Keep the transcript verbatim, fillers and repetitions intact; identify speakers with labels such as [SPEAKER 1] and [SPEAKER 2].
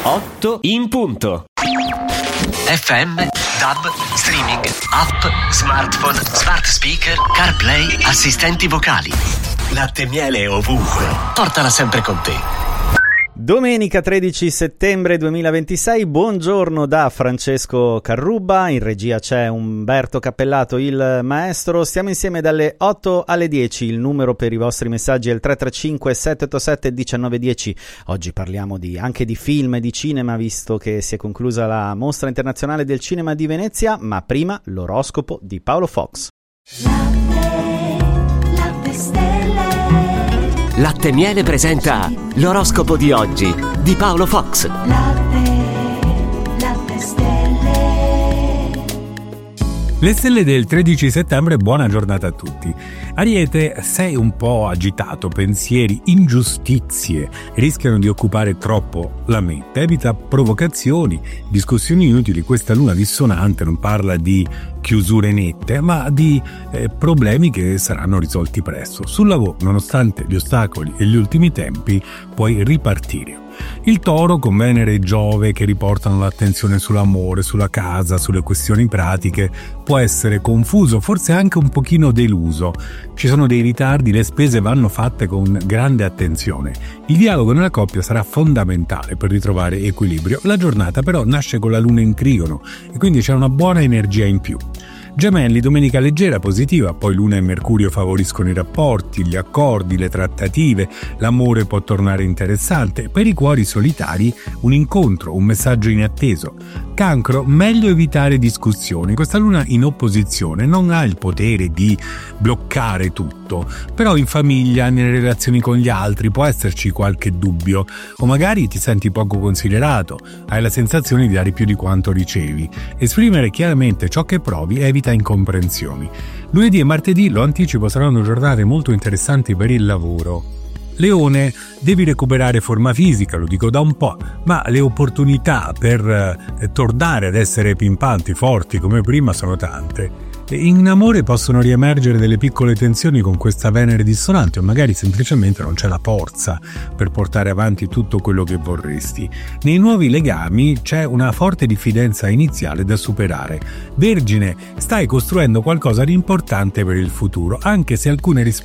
[SPEAKER 1] otto in punto.
[SPEAKER 2] F M, D A B, streaming, app, smartphone, smart speaker, CarPlay, assistenti vocali. Latte e miele ovunque. Portala sempre con te.
[SPEAKER 3] Domenica tredici settembre duemilaventisei, buongiorno da Francesco Carrubba, in regia c'è Umberto Cappellato, il maestro. Stiamo insieme dalle otto alle dieci, il numero per i vostri messaggi è il tre tre cinque sette otto sette uno nove uno zero. Oggi parliamo di, anche di film e di cinema, visto che si è conclusa la Mostra Internazionale del Cinema di Venezia, ma prima l'oroscopo di Paolo Fox.
[SPEAKER 2] Latte e Miele presenta l'oroscopo di oggi di Paolo Fox.
[SPEAKER 4] Latte, latte stelle.
[SPEAKER 5] Le stelle del tredici settembre, buona giornata a tutti. Ariete, sei un po' agitato, pensieri, ingiustizie rischiano di occupare troppo la mente. Evita provocazioni, discussioni inutili. Questa luna dissonante non parla di chiusure nette, ma di eh, problemi che saranno risolti presto. Sul lavoro, nonostante gli ostacoli e gli ultimi tempi, puoi ripartire. Il Toro, con Venere e Giove che riportano l'attenzione sull'amore, sulla casa, sulle questioni pratiche, può essere confuso, forse anche un pochino deluso. Ci sono dei ritardi, le spese vanno fatte con grande attenzione. Il dialogo nella coppia sarà fondamentale per ritrovare equilibrio. La giornata però nasce con la luna in trigono e quindi c'è una buona energia in più. Gemelli, domenica leggera, positiva, poi Luna e Mercurio favoriscono i rapporti, gli accordi, le trattative, l'amore può tornare interessante. Per i cuori solitari, un incontro, un messaggio inatteso. Cancro, meglio evitare discussioni. Questa Luna in opposizione non ha il potere di bloccare tutto, però in famiglia, nelle relazioni con gli altri può esserci qualche dubbio, o magari ti senti poco considerato, hai la sensazione di dare più di quanto ricevi. Esprimere chiaramente ciò che provi evita incomprensioni. Lunedì e martedì, lo anticipo, saranno giornate molto interessanti per il lavoro. Leone, devi recuperare forma fisica, lo dico da un po', ma le opportunità per eh, tornare ad essere pimpanti, forti come prima sono tante. In amore possono riemergere delle piccole tensioni con questa Venere dissonante, o magari semplicemente non c'è la forza per portare avanti tutto quello che vorresti. Nei nuovi legami c'è una forte diffidenza iniziale da superare. Vergine, stai costruendo qualcosa di importante per il futuro, anche se alcune risposte